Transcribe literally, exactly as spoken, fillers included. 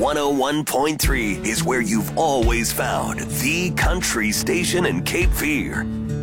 one oh one point three is where you've always found the country station in Cape Fear.